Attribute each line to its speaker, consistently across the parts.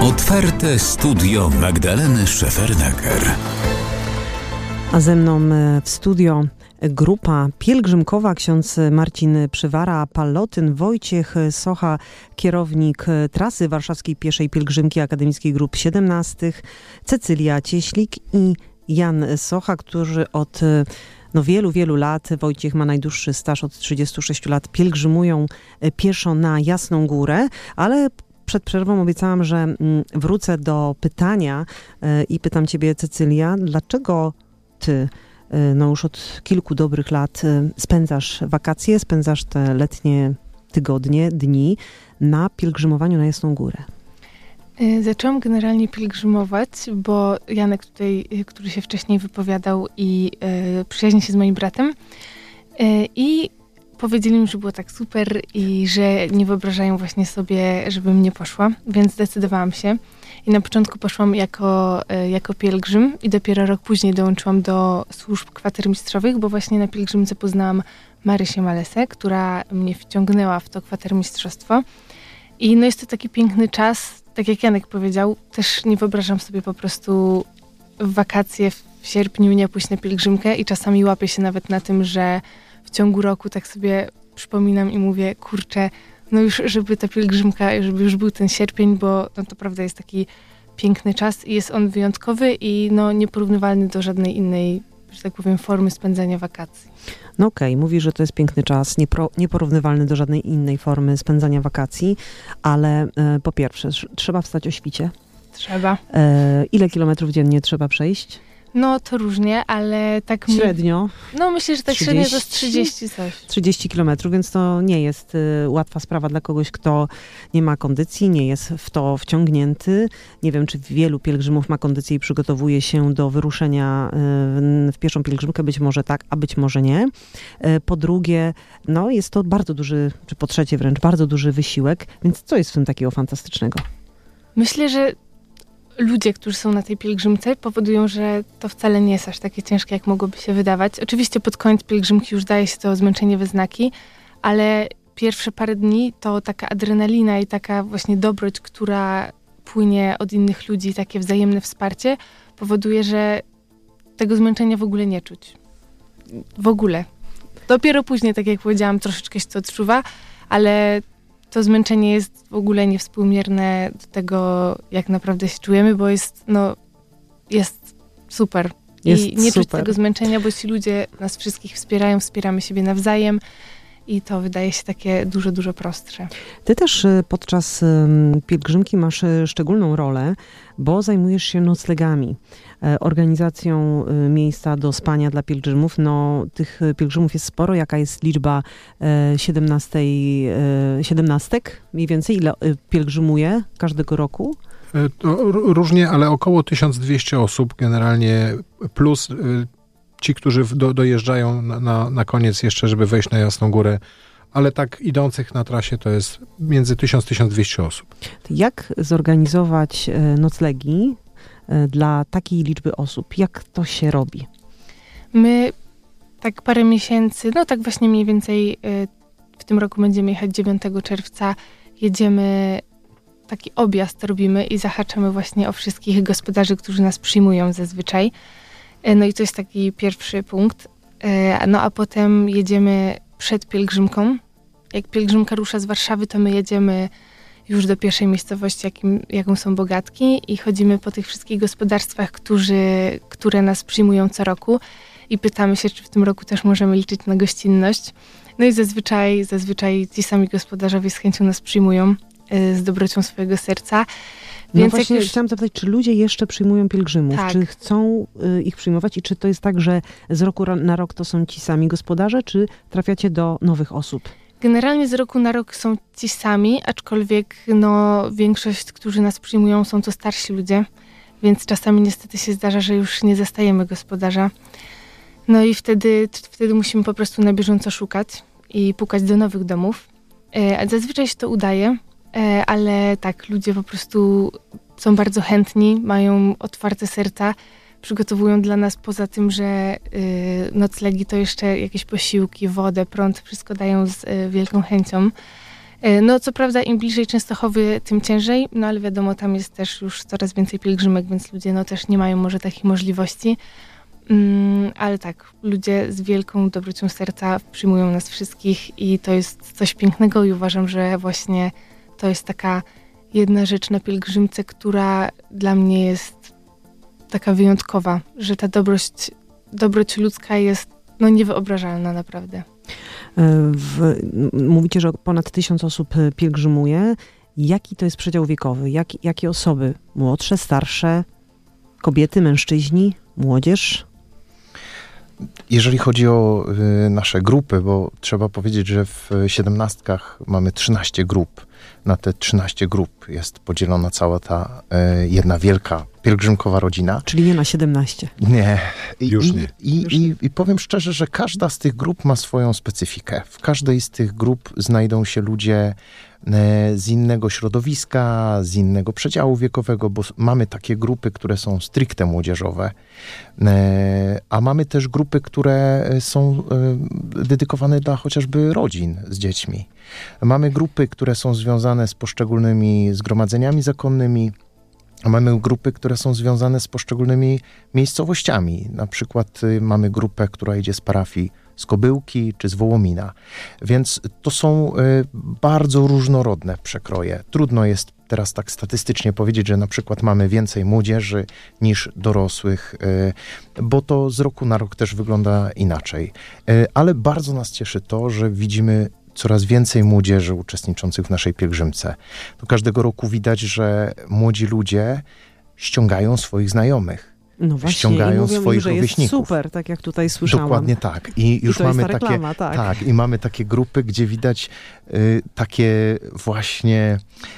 Speaker 1: Otwarte studio Magdaleny Szefernaker.
Speaker 2: A ze mną w studio grupa pielgrzymkowa, ksiądz Marcin Przywara, Pallotyn, Wojciech Socha, kierownik trasy warszawskiej pieszej pielgrzymki Akademickiej Grup 17, Cecylia Cieślik i Jan Socha, którzy od wielu lat, Wojciech ma najdłuższy staż, od 36 lat, pielgrzymują pieszo na Jasną Górę, ale przed przerwą obiecałam, że wrócę do pytania i pytam ciebie, Cecylia, dlaczego ty już od kilku dobrych lat spędzasz wakacje, spędzasz te letnie tygodnie, dni na pielgrzymowaniu na Jasną Górę?
Speaker 3: Zaczęłam generalnie pielgrzymować, bo Janek tutaj, który się wcześniej wypowiadał i przyjaźni się z moim bratem i powiedzieli mi, że było tak super i że nie wyobrażają właśnie sobie, żebym nie poszła, więc zdecydowałam się. I na początku poszłam jako pielgrzym i dopiero rok później dołączyłam do służb kwatermistrzowych, bo właśnie na pielgrzymce poznałam Marysię Malesę, która mnie wciągnęła w to kwatermistrzostwo. I jest to taki piękny czas, tak jak Janek powiedział, też nie wyobrażam sobie po prostu w wakacje w sierpniu nie pójść na pielgrzymkę i czasami łapię się nawet na tym, że w ciągu roku tak sobie przypominam i mówię, kurczę, już żeby ta pielgrzymka, żeby już był ten sierpień, bo to prawda jest taki piękny czas i jest on wyjątkowy i nieporównywalny do żadnej innej, że tak powiem, formy spędzania wakacji.
Speaker 2: Okej, mówisz, że to jest piękny czas, nieporównywalny do żadnej innej formy spędzania wakacji, ale po pierwsze, trzeba wstać o świcie.
Speaker 3: Trzeba.
Speaker 2: Ile kilometrów dziennie trzeba przejść?
Speaker 3: To różnie, ale tak...
Speaker 2: Średnio?
Speaker 3: Myślę, że tak 30? Średnio to jest 30 coś.
Speaker 2: 30 kilometrów, więc to nie jest łatwa sprawa dla kogoś, kto nie ma kondycji, nie jest w to wciągnięty. Nie wiem, czy wielu pielgrzymów ma kondycję i przygotowuje się do wyruszenia w pieszą pielgrzymkę. Być może tak, a być może nie. Po drugie, jest to bardzo duży, czy po trzecie wręcz, bardzo duży wysiłek. Więc co jest w tym takiego fantastycznego?
Speaker 3: Myślę, że ludzie, którzy są na tej pielgrzymce, powodują, że to wcale nie jest aż takie ciężkie, jak mogłoby się wydawać. Oczywiście pod koniec pielgrzymki już daje się to zmęczenie we znaki, ale pierwsze parę dni to taka adrenalina i taka właśnie dobroć, która płynie od innych ludzi, takie wzajemne wsparcie, powoduje, że tego zmęczenia w ogóle nie czuć. W ogóle. Dopiero później, tak jak powiedziałam, troszeczkę się to odczuwa, ale to zmęczenie jest w ogóle niewspółmierne do tego, jak naprawdę się czujemy, bo jest super. I nie czuć tego zmęczenia, bo ci ludzie nas wszystkich wspierają, wspieramy siebie nawzajem i to wydaje się takie dużo, dużo prostsze.
Speaker 2: Ty też podczas pielgrzymki masz szczególną rolę, bo zajmujesz się noclegami, organizacją miejsca do spania dla pielgrzymów. Tych pielgrzymów jest sporo. Jaka jest liczba 17 mniej więcej? Ile pielgrzymuje każdego roku?
Speaker 4: Różnie, ale około 1200 osób generalnie, plus ci, którzy dojeżdżają na koniec jeszcze, żeby wejść na Jasną Górę, ale tak idących na trasie to jest między 1000-1200 osób.
Speaker 2: Jak zorganizować noclegi dla takiej liczby osób? Jak to się robi?
Speaker 3: My tak parę miesięcy, tak właśnie mniej więcej w tym roku będziemy jechać 9 czerwca, jedziemy, taki objazd robimy i zahaczamy właśnie o wszystkich gospodarzy, którzy nas przyjmują zazwyczaj. I to jest taki pierwszy punkt. A potem jedziemy przed pielgrzymką. Jak pielgrzymka rusza z Warszawy, to my jedziemy już do pierwszej miejscowości, jaką są Bogatki i chodzimy po tych wszystkich gospodarstwach, które nas przyjmują co roku i pytamy się, czy w tym roku też możemy liczyć na gościnność. I zazwyczaj ci sami gospodarzowie z chęcią nas przyjmują z dobrocią swojego serca.
Speaker 2: Więc właśnie chciałam zapytać, czy ludzie jeszcze przyjmują pielgrzymów? Tak. Czy chcą ich przyjmować i czy to jest tak, że z roku na rok to są ci sami gospodarze, czy trafiacie do nowych osób?
Speaker 3: Generalnie z roku na rok są ci sami, aczkolwiek większość, którzy nas przyjmują, są to starsi ludzie, więc czasami niestety się zdarza, że już nie zastajemy gospodarza. I wtedy musimy po prostu na bieżąco szukać i pukać do nowych domów. Zazwyczaj się to udaje, ale tak, ludzie po prostu są bardzo chętni, mają otwarte serca, przygotowują dla nas poza tym, że noclegi to jeszcze jakieś posiłki, wodę, prąd, wszystko dają z wielką chęcią. No co prawda im bliżej Częstochowy, tym ciężej, no ale wiadomo, tam jest też już coraz więcej pielgrzymek, więc ludzie no też nie mają może takich możliwości. Ale tak, ludzie z wielką dobrocią serca przyjmują nas wszystkich i to jest coś pięknego i uważam, że właśnie to jest taka jedna rzecz na pielgrzymce, która dla mnie jest taka wyjątkowa, że ta dobroć ludzka jest no niewyobrażalna naprawdę.
Speaker 2: Mówicie, że ponad 1000 osób pielgrzymuje. Jaki to jest przedział wiekowy? Jakie osoby? Młodsze, starsze, kobiety, mężczyźni, młodzież?
Speaker 5: Jeżeli chodzi o nasze grupy, bo trzeba powiedzieć, że w 17 mamy 13 grup. Na te 13 grup jest podzielona cała ta jedna wielka pielgrzymkowa rodzina.
Speaker 2: Czyli nie na 17.
Speaker 5: Nie.
Speaker 4: Już nie.
Speaker 5: I powiem szczerze, że każda z tych grup ma swoją specyfikę. W każdej z tych grup znajdą się ludzie z innego środowiska, z innego przedziału wiekowego, bo mamy takie grupy, które są stricte młodzieżowe, a mamy też grupy, które są dedykowane dla chociażby rodzin z dziećmi. Mamy grupy, które są związane z poszczególnymi zgromadzeniami zakonnymi, a mamy grupy, które są związane z poszczególnymi miejscowościami. Na przykład mamy grupę, która idzie z parafii z Kobyłki czy z Wołomina. Więc to są bardzo różnorodne przekroje. Trudno jest teraz tak statystycznie powiedzieć, że na przykład mamy więcej młodzieży niż dorosłych, bo to z roku na rok też wygląda inaczej. Ale bardzo nas cieszy to, że widzimy coraz więcej młodzieży uczestniczących w naszej pielgrzymce. To każdego roku widać, że młodzi ludzie ściągają swoich znajomych.
Speaker 2: No właśnie,
Speaker 5: ściągają swoich rówieśników.
Speaker 2: Jest super, tak jak tutaj słyszałam.
Speaker 5: Dokładnie tak. I już mamy takie
Speaker 2: reklama, tak.
Speaker 5: I mamy takie grupy, gdzie widać takie właśnie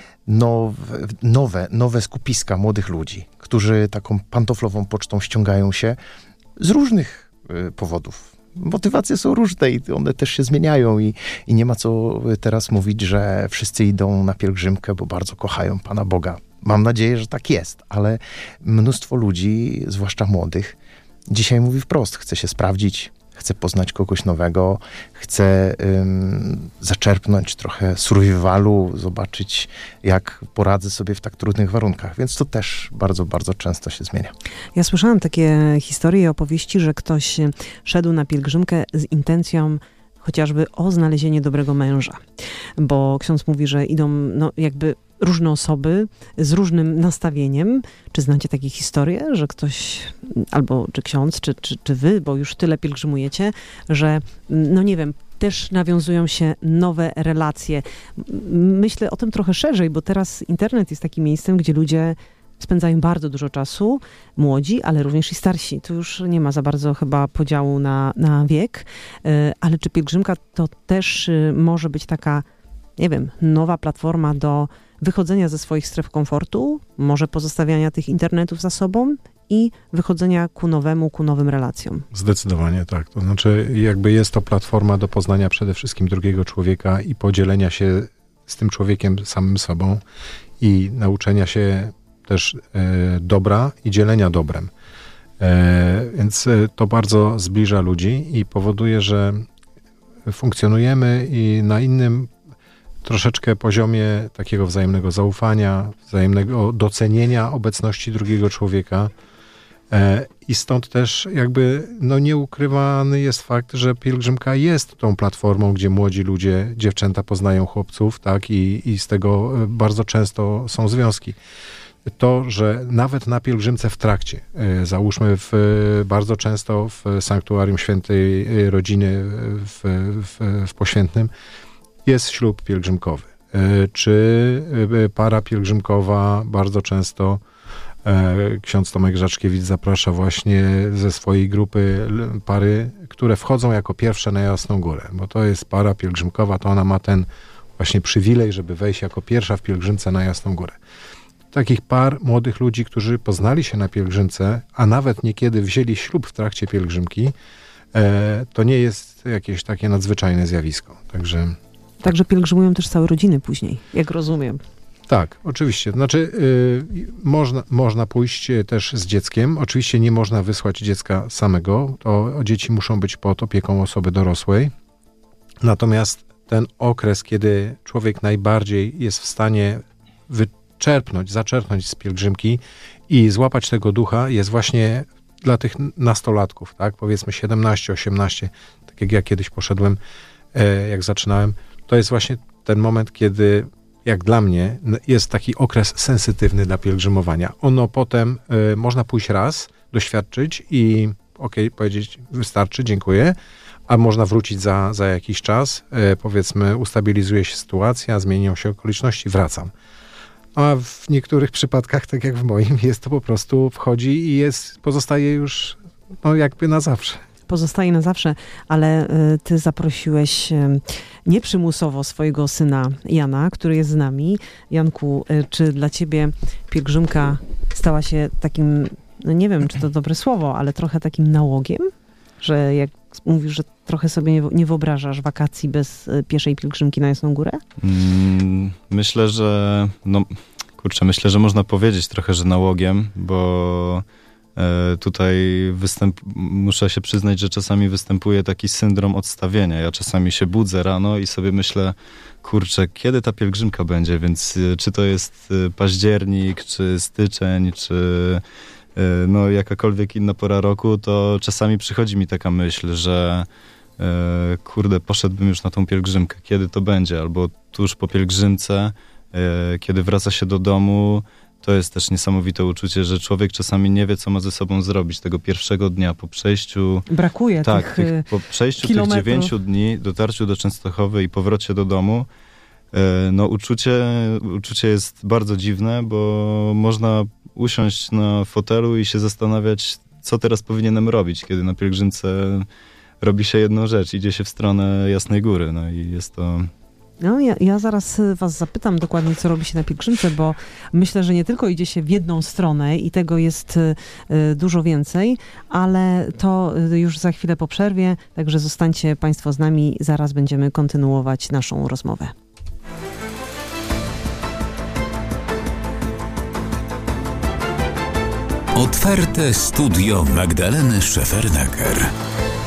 Speaker 5: nowe skupiska młodych ludzi, którzy taką pantoflową pocztą ściągają się z różnych powodów. Motywacje są różne i one też się zmieniają i nie ma co teraz mówić, że wszyscy idą na pielgrzymkę, bo bardzo kochają Pana Boga. Mam nadzieję, że tak jest, ale mnóstwo ludzi, zwłaszcza młodych, dzisiaj mówi wprost, chce się sprawdzić, chce poznać kogoś nowego, chce zaczerpnąć trochę survivalu, zobaczyć, jak poradzę sobie w tak trudnych warunkach. Więc to też bardzo, bardzo często się zmienia.
Speaker 2: Ja słyszałam takie historie i opowieści, że ktoś szedł na pielgrzymkę z intencją chociażby o znalezienie dobrego męża. Bo ksiądz mówi, że idą jakby różne osoby z różnym nastawieniem. Czy znacie takie historie, że ktoś, albo czy ksiądz, czy wy, bo już tyle pielgrzymujecie, że nie wiem, też nawiązują się nowe relacje. Myślę o tym trochę szerzej, bo teraz internet jest takim miejscem, gdzie ludzie spędzają bardzo dużo czasu, młodzi, ale również i starsi. Tu już nie ma za bardzo chyba podziału na wiek, ale czy pielgrzymka to też może być taka, nie wiem, nowa platforma do wychodzenia ze swoich stref komfortu, może pozostawiania tych internetów za sobą i wychodzenia ku nowym relacjom.
Speaker 4: Zdecydowanie tak. To znaczy jakby jest to platforma do poznania przede wszystkim drugiego człowieka i podzielenia się z tym człowiekiem samym sobą i nauczenia się też dobra i dzielenia dobrem. Więc to bardzo zbliża ludzi i powoduje, że funkcjonujemy i na innym troszeczkę poziomie takiego wzajemnego zaufania, wzajemnego docenienia obecności drugiego człowieka. I stąd też jakby nieukrywany jest fakt, że pielgrzymka jest tą platformą, gdzie młodzi ludzie, dziewczęta poznają chłopców, tak, i z tego bardzo często są związki. To, że nawet na pielgrzymce w trakcie, załóżmy bardzo często w sanktuarium Świętej Rodziny w Poświętnym, jest ślub pielgrzymkowy. Czy para pielgrzymkowa bardzo często ksiądz Tomek Grzaczkiewicz zaprasza właśnie ze swojej grupy pary, które wchodzą jako pierwsze na Jasną Górę, bo to jest para pielgrzymkowa, to ona ma ten właśnie przywilej, żeby wejść jako pierwsza w pielgrzymce na Jasną Górę. Takich par młodych ludzi, którzy poznali się na pielgrzymce, a nawet niekiedy wzięli ślub w trakcie pielgrzymki, to nie jest jakieś takie nadzwyczajne zjawisko. Także
Speaker 2: pielgrzymują też całe rodziny później, jak rozumiem.
Speaker 4: Tak, oczywiście. Znaczy można pójść też z dzieckiem. Oczywiście nie można wysłać dziecka samego. To dzieci muszą być pod opieką osoby dorosłej. Natomiast ten okres, kiedy człowiek najbardziej jest w stanie zaczerpnąć z pielgrzymki i złapać tego ducha, jest właśnie dla tych nastolatków, tak? Powiedzmy 17, 18, tak jak ja kiedyś poszedłem, jak zaczynałem. To jest właśnie ten moment, kiedy, jak dla mnie, jest taki okres sensytywny dla pielgrzymowania. Ono potem można pójść raz, doświadczyć i powiedzieć, wystarczy, dziękuję, a można wrócić za jakiś czas, powiedzmy, ustabilizuje się sytuacja, zmienią się okoliczności, wracam. A w niektórych przypadkach, tak jak w moim, jest to po prostu wchodzi i pozostaje już jakby na zawsze.
Speaker 2: Pozostaje na zawsze, ale ty zaprosiłeś nieprzymusowo swojego syna Jana, który jest z nami. Janku, czy dla ciebie pielgrzymka stała się takim, nie wiem, czy to dobre słowo, ale trochę takim nałogiem? Że jak mówisz, że trochę sobie nie wyobrażasz wakacji bez pieszej pielgrzymki na Jasną Górę?
Speaker 6: Myślę, że można powiedzieć trochę, że nałogiem, bo tutaj muszę się przyznać, że czasami występuje taki syndrom odstawienia. Ja czasami się budzę rano i sobie myślę, kurczę, kiedy ta pielgrzymka będzie, więc czy to jest październik, czy styczeń, czy jakakolwiek inna pora roku, to czasami przychodzi mi taka myśl, że poszedłbym już na tą pielgrzymkę, kiedy to będzie, albo tuż po pielgrzymce, kiedy wraca się do domu. To jest też niesamowite uczucie, że człowiek czasami nie wie, co ma ze sobą zrobić tego pierwszego dnia po przejściu.
Speaker 2: Brakuje
Speaker 6: po przejściu tych 9 dni, dotarciu do Częstochowy i powrocie do domu. Uczucie jest bardzo dziwne, bo można usiąść na fotelu i się zastanawiać, co teraz powinienem robić, kiedy na pielgrzymce robi się jedną rzecz, idzie się w stronę Jasnej Góry. I jest to...
Speaker 2: Ja zaraz was zapytam dokładnie, co robi się na pielgrzymce, bo myślę, że nie tylko idzie się w jedną stronę i tego jest dużo więcej, ale to już za chwilę po przerwie, także zostańcie państwo z nami, zaraz będziemy kontynuować naszą rozmowę.
Speaker 1: Otwarte studio Magdaleny Szefernaker.